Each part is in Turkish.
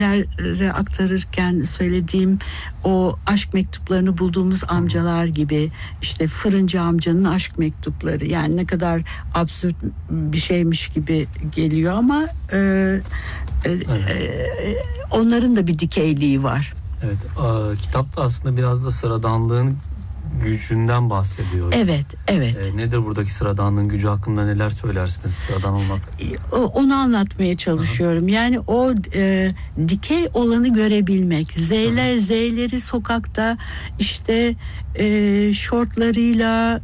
aktarırken söylediğim o aşk mektuplarını bulduğumuz amcalar gibi, işte fırıncı amcanın aşk mektupları, yani ne kadar absürt bir şeymiş gibi geliyor ama onların da bir dikeyliği var. Evet, kitapta aslında biraz da sıradanlığın gücünden bahsediyor. Evet. Nedir buradaki sıradanlığın gücü hakkında neler söylersiniz? Sıradan olmak. Onu anlatmaya çalışıyorum. Yani o dikey olanı görebilmek. Z'leri sokakta işte şortlarıyla,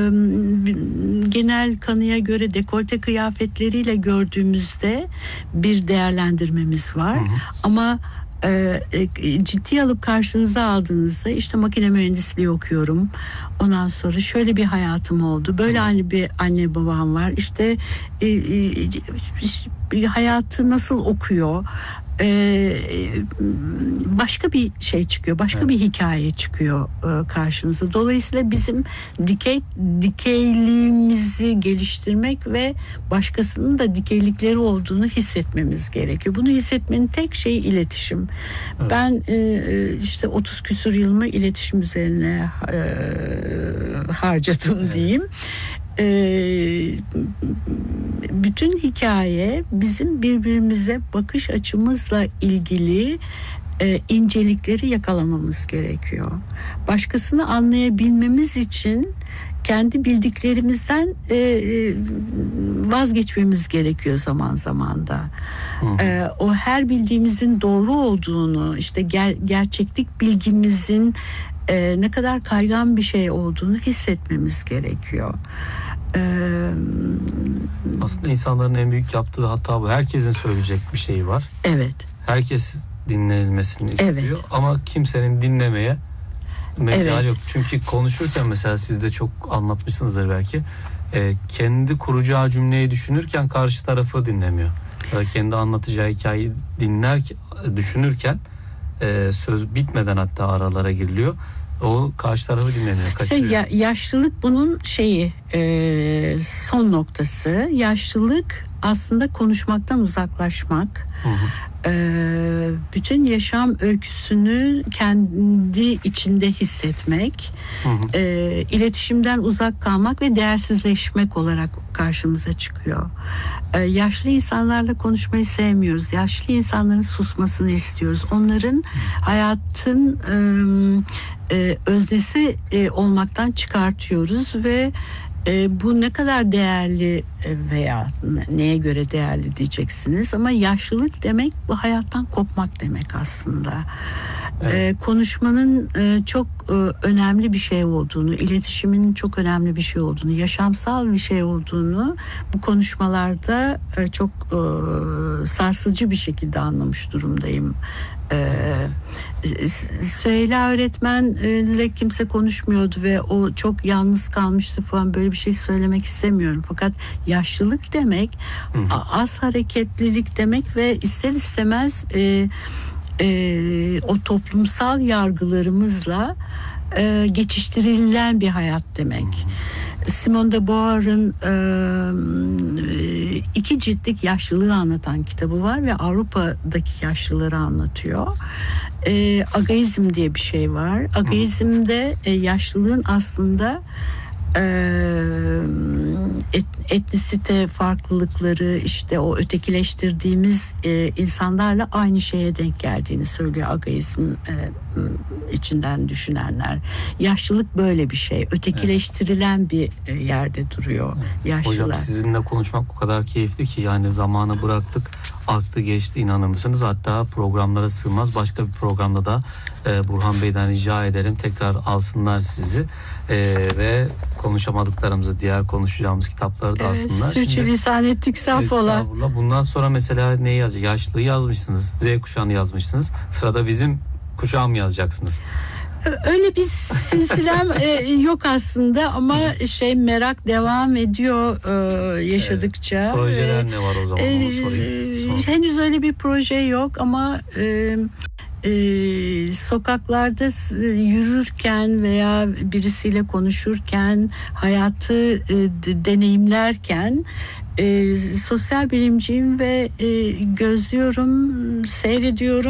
genel kanıya göre dekolte kıyafetleriyle gördüğümüzde bir değerlendirmemiz var. Ama ciddiye alıp karşınıza aldığınızda, işte makine mühendisliği okuyorum, ondan sonra şöyle bir hayatım oldu, böyle hani bir anne babam var, işte hayatı nasıl okuyor, başka bir şey çıkıyor, başka bir hikaye çıkıyor karşınıza. Dolayısıyla bizim dikeyliğimizi geliştirmek ve başkasının da dikeylikleri olduğunu hissetmemiz gerekiyor. Bunu hissetmenin tek şeyi iletişim. Evet. Ben işte 30 küsur yılımı iletişim üzerine harcadım diyeyim. Bütün hikaye bizim birbirimize bakış açımızla ilgili incelikleri yakalamamız gerekiyor. Başkasını anlayabilmemiz için kendi bildiklerimizden vazgeçmemiz gerekiyor zaman zaman da. O her bildiğimizin doğru olduğunu, işte gerçeklik bilgimizin ne kadar kaygan bir şey olduğunu hissetmemiz gerekiyor. Aslında insanların en büyük yaptığı hata bu. Herkesin söyleyecek bir şeyi var. Evet. Herkes dinlenilmesini istiyor ama kimsenin dinlemeye mecali yok. Çünkü konuşurken mesela siz de çok anlatmışsınızdır belki. Kendi kuracağı cümleyi düşünürken karşı tarafı dinlemiyor. Ya da kendi anlatacağı hikayeyi düşünürken söz bitmeden hatta aralara giriliyor. O karşı tarafı dinlemiyor, kaçırıyor. Yaşlılık bunun son noktası. Yaşlılık aslında konuşmaktan uzaklaşmak. Bütün yaşam öyküsünü kendi içinde hissetmek, iletişimden uzak kalmak ve değersizleşmek olarak karşımıza çıkıyor. Yaşlı insanlarla konuşmayı sevmiyoruz. Yaşlı insanların susmasını istiyoruz. Onların hayatın öznesi olmaktan çıkartıyoruz ve bu ne kadar değerli veya neye göre değerli diyeceksiniz, ama yaşlılık demek bu hayattan kopmak demek aslında. Evet. Konuşmanın çok önemli bir şey olduğunu, iletişimin çok önemli bir şey olduğunu, yaşamsal bir şey olduğunu bu konuşmalarda çok sarsıcı bir şekilde anlamış durumdayım. Süheyla öğretmenle kimse konuşmuyordu ve o çok yalnız kalmıştı falan, böyle bir şey söylemek istemiyorum. Fakat yaşlılık demek az hareketlilik demek ve ister istemez o toplumsal yargılarımızla geçiştirilen bir hayat demek. Simone de Beauvoir'ın 2 ciltlik yaşlılığı anlatan kitabı var ve Avrupa'daki yaşlıları anlatıyor. Agaizm diye bir şey var. Agaizm'de yaşlılığın aslında etnisite farklılıkları, işte o ötekileştirdiğimiz insanlarla aynı şeye denk geldiğini söylüyor agaizm içinden düşünenler. Yaşlılık böyle bir şey. Ötekileştirilen bir yerde duruyor yaşlılar. Hocam sizinle konuşmak o kadar keyifli ki, yani zamanı bıraktık, aktı geçti, inanır mısınız? Hatta programlara sığmaz. Başka bir programda da Burhan Bey'den rica ederim tekrar alsınlar sizi ve konuşamadıklarımızı, diğer konuşacağımız kitapları da alsınlar. Sürçülisan ettik, safola. Bundan sonra mesela neyi yazacak? Yaşlılığı yazmışsınız, Z kuşağını yazmışsınız. Sırada bizim kuşağı mı yazacaksınız? Öyle bir silsilem yok aslında ama merak devam ediyor yaşadıkça. Projeler ne var o zaman, onu sorayım. Henüz öyle bir proje yok ama sokaklarda yürürken veya birisiyle konuşurken, hayatı deneyimlerken sosyal bilimciyim ve gözlüyorum, seyrediyorum.